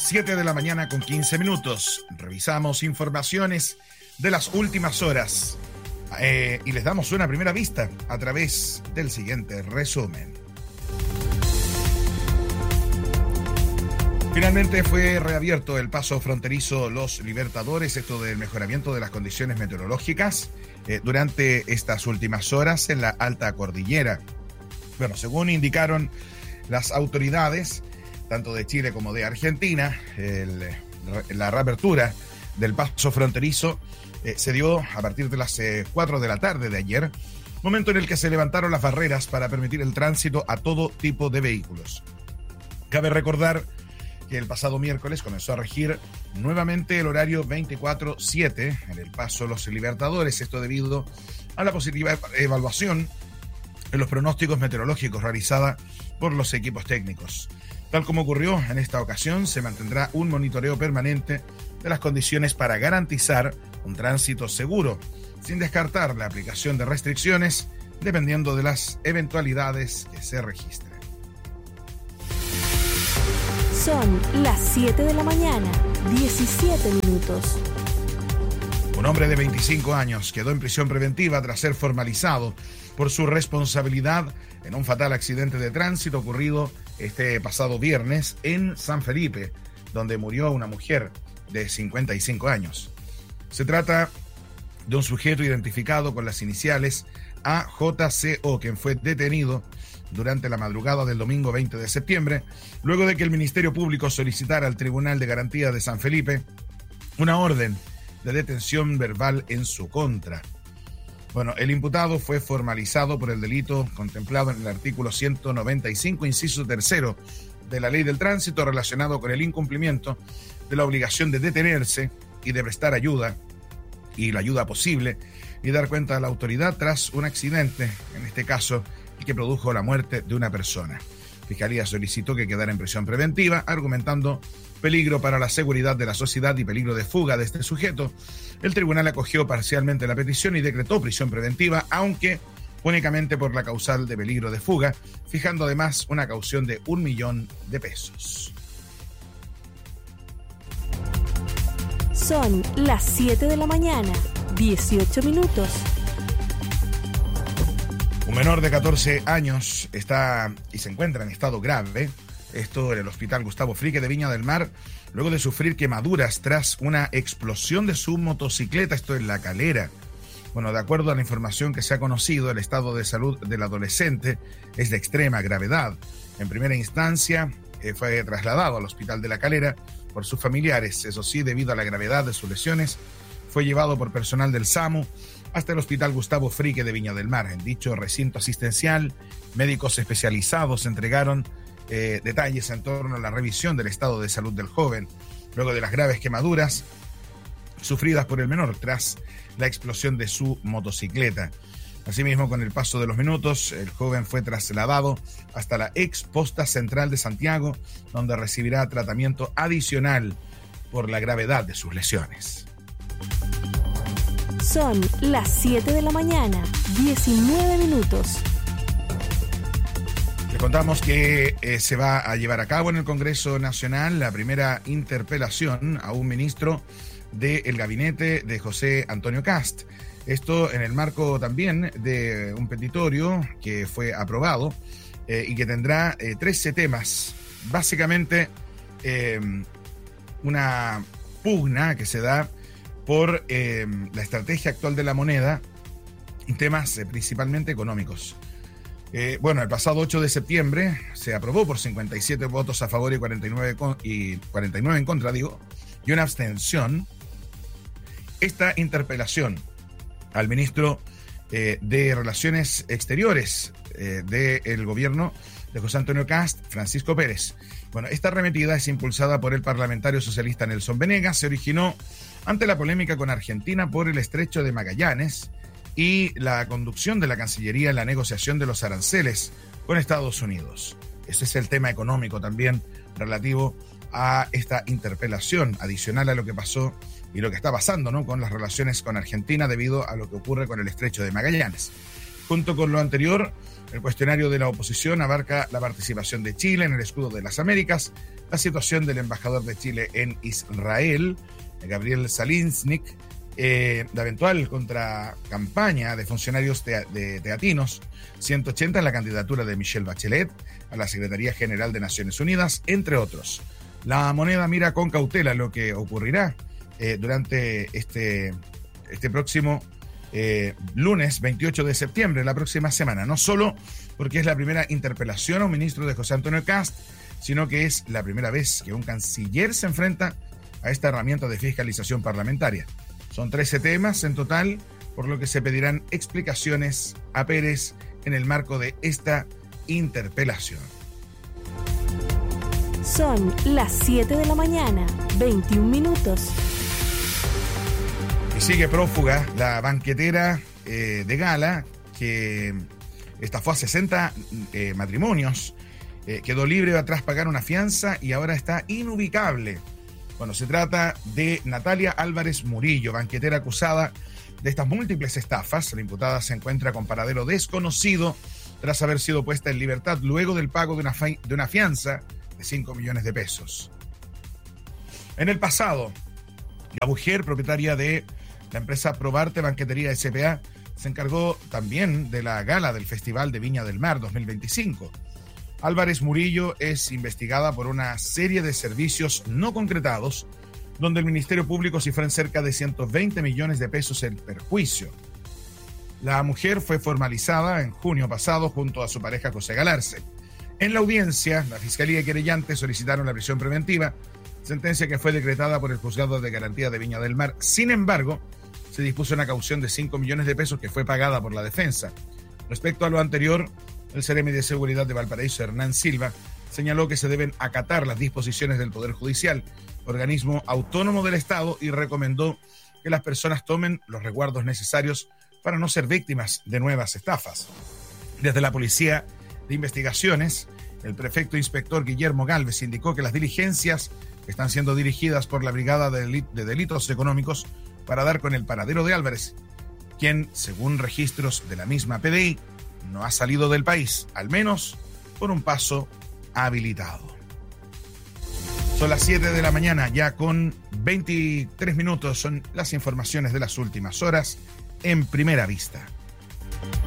7 de la mañana con 15 minutos. Revisamos informaciones de las últimas horas y les damos una primera vista a través del siguiente resumen. Finalmente fue reabierto el paso fronterizo Los Libertadores, esto del mejoramiento de las condiciones meteorológicas durante estas últimas horas en la alta cordillera. Bueno, según indicaron las autoridades, tanto de Chile como de Argentina, la reapertura del paso fronterizo se dio a partir de las 4 de la tarde de ayer, momento en el que se levantaron las barreras para permitir el tránsito a todo tipo de vehículos. Cabe recordar que el pasado miércoles comenzó a regir nuevamente el horario 24/7 en el paso Los Libertadores, esto debido a la positiva evaluación en los pronósticos meteorológicos realizada por los equipos técnicos. Tal como ocurrió en esta ocasión, se mantendrá un monitoreo permanente de las condiciones para garantizar un tránsito seguro, sin descartar la aplicación de restricciones dependiendo de las eventualidades que se registren. Son las 7 de la mañana, 17 minutos. Un hombre de 25 años quedó en prisión preventiva tras ser formalizado por su responsabilidad en un fatal accidente de tránsito ocurrido este pasado viernes en San Felipe, donde murió una mujer de 55 años. Se trata de un sujeto identificado con las iniciales AJCO, quien fue detenido durante la madrugada del domingo 20 de septiembre, luego de que el Ministerio Público solicitara al Tribunal de Garantía de San Felipe una orden de detención verbal en su contra. Bueno, el imputado fue formalizado por el delito contemplado en el artículo 195, inciso 3 de la Ley del Tránsito, relacionado con el incumplimiento de la obligación de detenerse y de prestar ayuda, y la ayuda posible, y dar cuenta a la autoridad tras un accidente, en este caso, y que produjo la muerte de una persona. Fiscalía solicitó que quedara en prisión preventiva, argumentando peligro para la seguridad de la sociedad y peligro de fuga de este sujeto. El tribunal acogió parcialmente la petición y decretó prisión preventiva, aunque únicamente por la causal de peligro de fuga, fijando además una caución de 1 millón de pesos. Son las 7 de la mañana, 18 minutos. Un menor de 14 años está y se encuentra en estado grave, esto en el Hospital Gustavo Fricke de Viña del Mar, luego de sufrir quemaduras tras una explosión de su motocicleta, esto en La Calera. Bueno, de acuerdo a la información que se ha conocido, el estado de salud del adolescente es de extrema gravedad. En primera instancia, fue trasladado al Hospital de La Calera por sus familiares. Eso sí, debido a la gravedad de sus lesiones, fue llevado por personal del SAMU hasta el Hospital Gustavo Fricke de Viña del Mar. En dicho recinto asistencial, médicos especializados entregaron detalles en torno a la revisión del estado de salud del joven, luego de las graves quemaduras sufridas por el menor tras la explosión de su motocicleta. Asimismo, con el paso de los minutos, el joven fue trasladado hasta la ex posta central de Santiago, donde recibirá tratamiento adicional por la gravedad de sus lesiones. Son las 7 de la mañana, 19 minutos. Les contamos que se va a llevar a cabo en el Congreso Nacional la primera interpelación a un ministro del gabinete de José Antonio Kast. Esto en el marco también de un petitorio que fue aprobado y que tendrá 13 temas. Básicamente una pugna que se da por la estrategia actual de la moneda y temas principalmente económicos. Bueno, el pasado 8 de septiembre se aprobó por 57 votos a favor y 49 en contra, y una abstención, esta interpelación al ministro de Relaciones Exteriores del gobierno de José Antonio Kast, Francisco Pérez. Bueno, esta arremetida es impulsada por el parlamentario socialista Nelson Venegas. Se originó ante la polémica con Argentina por el estrecho de Magallanes y la conducción de la Cancillería en la negociación de los aranceles con Estados Unidos. Ese es el tema económico también relativo a esta interpelación, adicional a lo que pasó y lo que está pasando, ¿no?, con las relaciones con Argentina debido a lo que ocurre con el estrecho de Magallanes. Junto con lo anterior, El cuestionario de la oposición abarca la participación de Chile en el Escudo de las Américas, la situación del embajador de Chile en Israel, Gabriel Salinsnik, la eventual contracampaña de funcionarios teatinos, 180 en la candidatura de Michelle Bachelet a la Secretaría General de Naciones Unidas, entre otros. La moneda mira con cautela lo que ocurrirá durante este próximo lunes 28 de septiembre, la próxima semana, no solo porque es la primera interpelación a un ministro de José Antonio Kast, sino que es la primera vez que un canciller se enfrenta a esta herramienta de fiscalización parlamentaria. Son 13 temas en total, por lo que se pedirán explicaciones a Pérez en el marco de esta interpelación. Son las 7 de la mañana, 21 minutos. Y sigue prófuga la banquetera de Gala, que estafó a 60 matrimonios, quedó libre tras pagar una fianza y ahora está inubicable. Bueno, se trata de Natalia Álvarez Murillo, banquetera acusada de estas múltiples estafas. La imputada se encuentra con paradero desconocido tras haber sido puesta en libertad luego del pago de una fianza de 5 millones de pesos. En el pasado, la mujer propietaria de la empresa Probarte Banquetería S.p.A. se encargó también de la gala del Festival de Viña del Mar 2025. Álvarez Murillo es investigada por una serie de servicios no concretados, donde el Ministerio Público cifró en cerca de 120 millones de pesos el perjuicio. La mujer fue formalizada en junio pasado junto a su pareja José Galarce. En la audiencia, la Fiscalía y querellantes solicitaron la prisión preventiva, sentencia que fue decretada por el Juzgado de Garantía de Viña del Mar. Sin embargo, se dispuso una caución de 5 millones de pesos que fue pagada por la defensa. Respecto a lo anterior, el Seremi de Seguridad de Valparaíso, Hernán Silva, señaló que se deben acatar las disposiciones del Poder Judicial, organismo autónomo del Estado, y recomendó que las personas tomen los resguardos necesarios para no ser víctimas de nuevas estafas. Desde la Policía de Investigaciones, el prefecto inspector Guillermo Gálvez indicó que las diligencias están siendo dirigidas por la Brigada de Delitos Económicos para dar con el paradero de Álvarez, quien, según registros de la misma PDI, no ha salido del país, al menos por un paso habilitado. Son las 7 de la mañana, ya con 23 minutos, son las informaciones de las últimas horas en Primera Vista.